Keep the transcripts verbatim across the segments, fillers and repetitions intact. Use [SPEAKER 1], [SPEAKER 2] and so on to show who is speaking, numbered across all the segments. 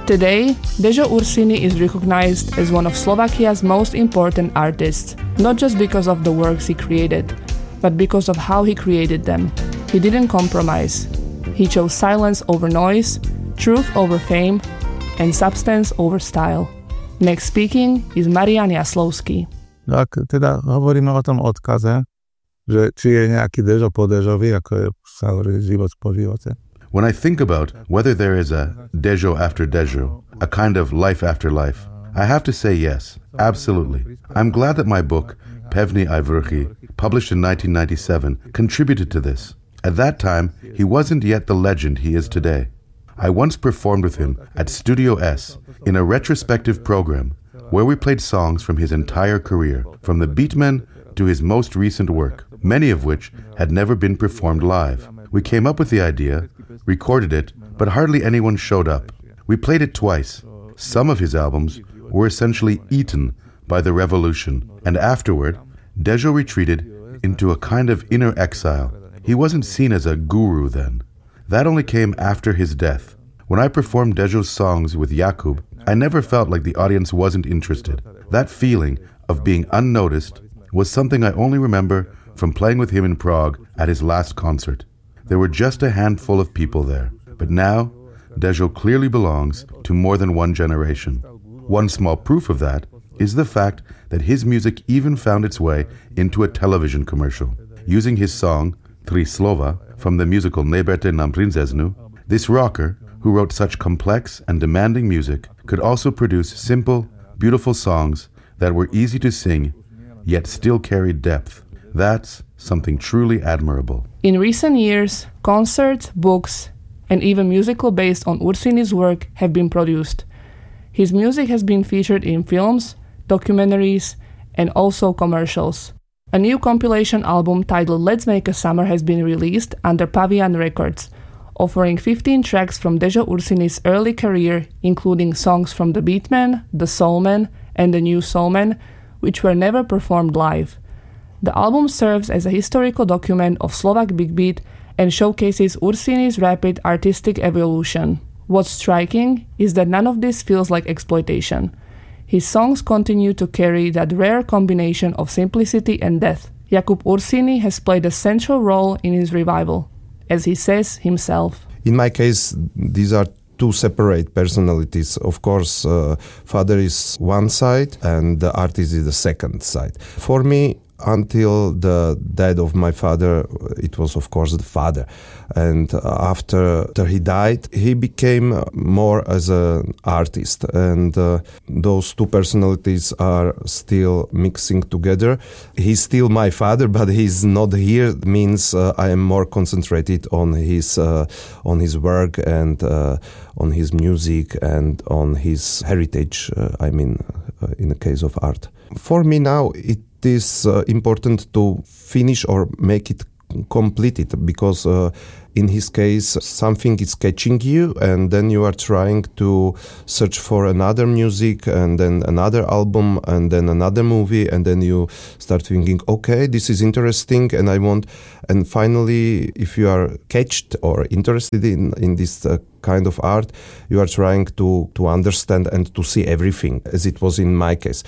[SPEAKER 1] Today, Dejo Ursini is recognized as one of Slovakia's most important artists, not just because of the works he created, but because of how he created them. He didn't compromise. He chose silence over noise, truth over fame, and substance over style. Next speaking is Marian Jaslovský.
[SPEAKER 2] Ak teda hovoríme o tom odkaze, že či je nejaký Dejo po Dejovi, ako je, sa hovorí, život po živote.
[SPEAKER 3] When I think about whether there is a Dejo after Dejo, a kind of life after life, I have to say yes, absolutely. I'm glad that my book, Pevni Ajvrchi, published in nineteen ninety-seven, contributed to this. At that time, he wasn't yet the legend he is today. I once performed with him at Studio S in a retrospective program where we played songs from his entire career, from the Beatmen to his most recent work, many of which had never been performed live. We came up with the idea, recorded it, but hardly anyone showed up. We played it twice. Some of his albums were essentially eaten by the revolution, and afterward, Dejo retreated into a kind of inner exile. He wasn't seen as a guru then. That only came after his death. When I performed Dejo's songs with Jakub, I never felt like the audience wasn't interested. That feeling of being unnoticed was something I only remember from playing with him in Prague at his last concert. There were just a handful of people there. But now, Dejo clearly belongs to more than one generation. One small proof of that is the fact that his music even found its way into a television commercial. Using his song, Tri Slova, from the musical Neberte nam princeznu, this rocker, who wrote such complex and demanding music, could also produce simple, beautiful songs that were easy to sing, yet still carried depth. That's something truly admirable.
[SPEAKER 1] In recent years, concerts, books, and even musical based on Ursini's work have been produced. His music has been featured in films, documentaries, and also commercials. A new compilation album titled Let's Make a Summer has been released under Pavian Records, offering fifteen tracks from Dejo Ursini's early career, including songs from The Beatmen, The Soulmen, and The New Soulmen, which were never performed live. The album serves as a historical document of Slovak Big Beat and showcases Ursini's rapid artistic evolution. What's striking is that none of this feels like exploitation. His songs continue to carry that rare combination of simplicity and depth. Jakub Ursini has played a central role in his revival, as he says himself.
[SPEAKER 4] In my case, these are two separate personalities. Of course, uh, father is one side and the artist is the second side. For me, until the death of my father, it was of course the father. And after, after he died, he became more as an artist. And uh, those two personalities are still mixing together. He's still my father, but he's not here. It means uh, I am more concentrated on his uh, on his work and uh, on his music and on his heritage, uh, I mean, uh, in the case of art. For me now, it It is uh, important to finish or make it completed, because uh, in his case something is catching you and then you are trying to search for another music and then another album and then another movie, and then you start thinking, okay, this is interesting and I want, and finally if you are catched or interested in, in this uh, kind of art, you are trying to to understand and to see everything, as it was in my case.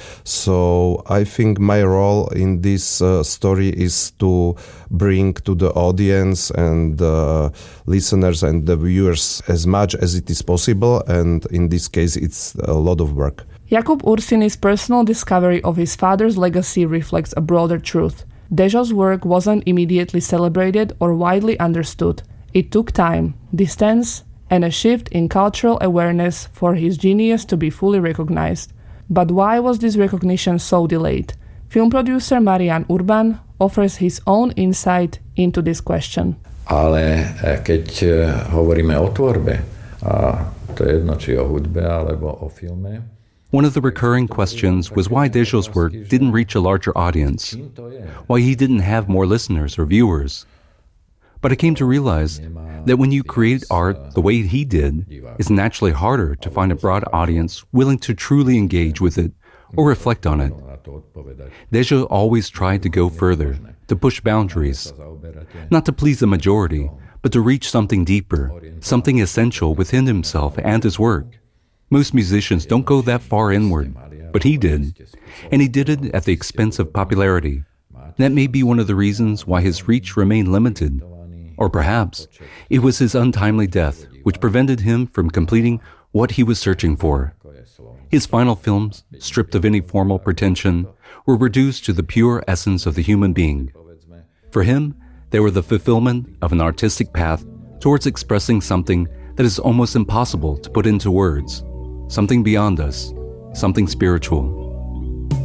[SPEAKER 4] So I think my role in this uh, story is to bring to the audience and the listeners and the viewers as much as it is possible, and in this case it's a lot of work.
[SPEAKER 1] Jakub Ursini's personal discovery of his father's legacy reflects a broader truth. Dejo's work wasn't immediately celebrated or widely understood. It took time, distance, and a shift in cultural awareness for his genius to be fully recognized. But why was this recognition so delayed? Film producer Marian Urban offers his own insight into this question.
[SPEAKER 5] Ale keď hovoríme o tvorbe, a to je jedno, či o hudbe alebo o filme.
[SPEAKER 6] One of the recurring questions was why Dejo's work didn't reach a larger audience, why he didn't have more listeners or viewers. But I came to realize that when you create art the way he did, it's naturally harder to find a broad audience willing to truly engage with it or reflect on it. Dejo always tried to go further, to push boundaries, not to please the majority, but to reach something deeper, something essential within himself and his work. Most musicians don't go that far inward, but he did, and he did it at the expense of popularity. That may be one of the reasons why his reach remained limited. Or perhaps it was his untimely death which prevented him from completing what he was searching for. His final films, stripped of any formal pretension, were reduced to the pure essence of the human being. For him, they were the fulfillment of an artistic path towards expressing something that is almost impossible to put into words, something beyond us, something spiritual.